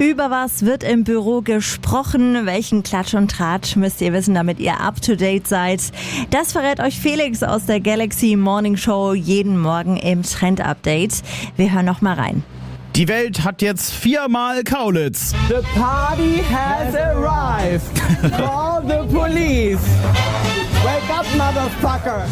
Über was wird im Büro gesprochen? Welchen Klatsch und Tratsch müsst ihr wissen, damit ihr up to date seid? Das verrät euch Felix aus der Galaxy Morning Show jeden Morgen im Trend Update. Wir hören noch mal rein. Die Welt hat jetzt 4-mal Kaulitz. The party has arrived. Call the police. Wake up, motherfucker.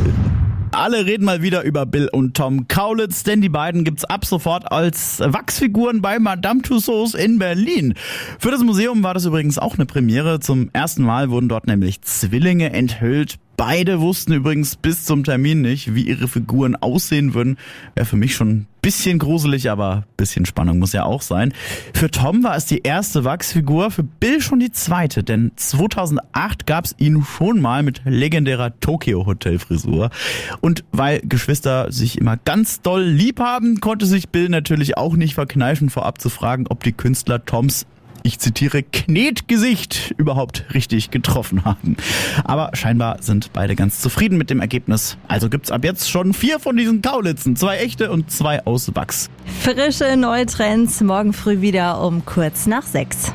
Alle reden mal wieder über Bill und Tom Kaulitz, denn die beiden gibt's ab sofort als Wachsfiguren bei Madame Tussauds in Berlin. Für das Museum war das übrigens auch eine Premiere. Zum ersten Mal wurden dort nämlich Zwillinge enthüllt. Beide wussten übrigens bis zum Termin nicht, wie ihre Figuren aussehen würden. Wäre für mich schon ein bisschen gruselig, aber ein bisschen Spannung muss ja auch sein. Für Tom war es die erste Wachsfigur, für Bill schon die zweite, denn 2008 gab's ihn schon mal mit legendärer Tokyo-Hotel-Frisur. Und weil Geschwister sich immer ganz doll lieb haben, konnte sich Bill natürlich auch nicht verkneifen, vorab zu fragen, ob die Künstler Toms, ich zitiere, Knetgesicht überhaupt richtig getroffen haben. Aber scheinbar sind beide ganz zufrieden mit dem Ergebnis. Also gibt's ab jetzt schon 4 von diesen Kaulitzen. 2 echte und 2 aus Wachs. Frische neue Trends morgen früh wieder um kurz nach 6.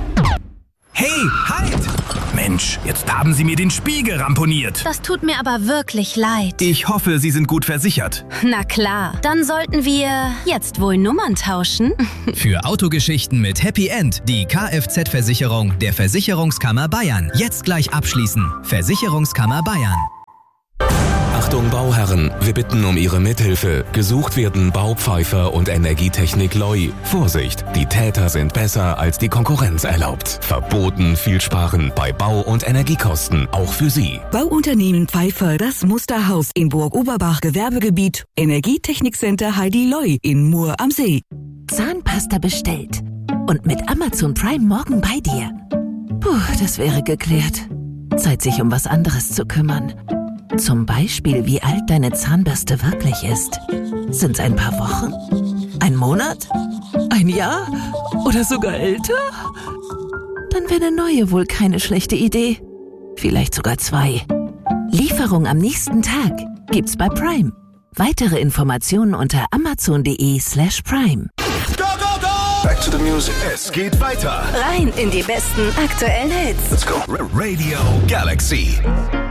Hey, halt! Mensch, jetzt haben Sie mir den Spiegel ramponiert. Das tut mir aber wirklich leid. Ich hoffe, Sie sind gut versichert. Na klar, dann sollten wir jetzt wohl Nummern tauschen. Für Autogeschichten mit Happy End die Kfz-Versicherung der Versicherungskammer Bayern. Jetzt gleich abschließen. Versicherungskammer Bayern. Achtung Bauherren, wir bitten um Ihre Mithilfe. Gesucht werden Baupfeifer und Energietechnik Loi. Vorsicht, die Täter sind besser als die Konkurrenz erlaubt. Verboten viel sparen bei Bau- und Energiekosten, auch für Sie. Bauunternehmen Pfeiffer, das Musterhaus in Burg-Oberbach Gewerbegebiet. Energietechnikcenter Heidi Loi in Mur am See. Zahnpasta bestellt und mit Amazon Prime morgen bei dir. Puh, das wäre geklärt. Zeit, sich um was anderes zu kümmern. Zum Beispiel, wie alt deine Zahnbürste wirklich ist. Sind's ein paar Wochen? Ein Monat? Ein Jahr? Oder sogar älter? Dann wäre eine neue wohl keine schlechte Idee. Vielleicht sogar 2. Lieferung am nächsten Tag gibt's bei Prime. Weitere Informationen unter amazon.de/prime. Go, go, go! Back to the music. Es geht weiter. Rein in die besten aktuellen Hits. Let's go. Radio Galaxy.